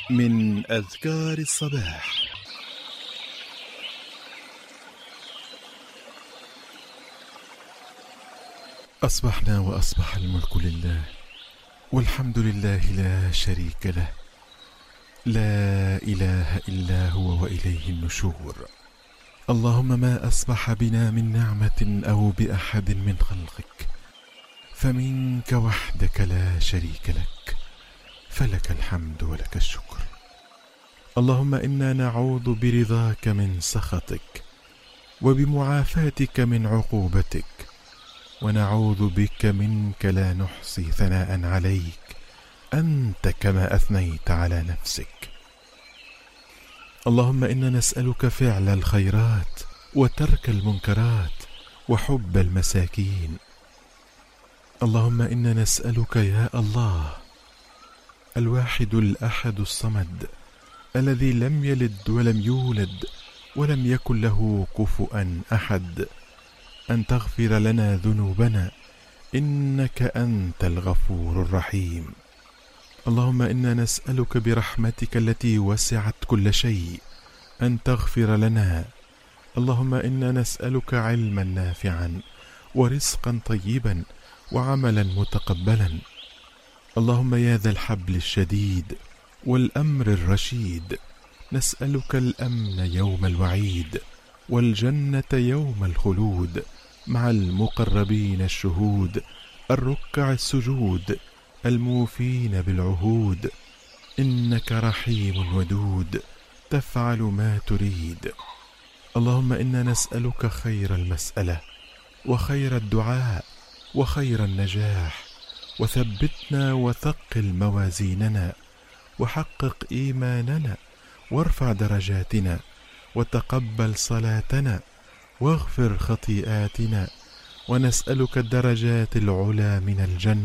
من أذكار الصباح. أصبحنا وأصبح الملك لله، والحمد لله لا شريك له، لا إله إلا هو وإليه النشور. اللهم ما أصبح بنا من نعمة أو بأحد من خلقك فمنك وحدك لا شريك لك، فلك الحمد ولك الشكر. اللهم إنا نعوذ برضاك من سخطك، وبمعافاتك من عقوبتك، ونعوذ بك منك لا نحصي ثناء عليك أنت كما أثنيت على نفسك. اللهم إنا نسألك فعل الخيرات وترك المنكرات وحب المساكين. اللهم إنا نسألك يا الله الواحد الأحد الصمد الذي لم يلد ولم يولد ولم يكن له كفؤا أحد أن تغفر لنا ذنوبنا إنك أنت الغفور الرحيم. اللهم إنا نسألك برحمتك التي وسعت كل شيء أن تغفر لنا. اللهم إنا نسألك علما نافعا ورزقا طيبا وعملا متقبلا. اللهم يا ذا الحبل الشديد والأمر الرشيد، نسألك الأمن يوم الوعيد والجنة يوم الخلود مع المقربين الشهود الركع السجود الموفين بالعهود. إنك رحيم ودود تفعل ما تريد. اللهم إنا نسألك خير المسألة وخير الدعاء وخير النجاح، وثبتنا وثقل موازيننا وحقق إيماننا وارفع درجاتنا وتقبل صلاتنا واغفر خطيئاتنا، ونسألك الدرجات العلى من الجنة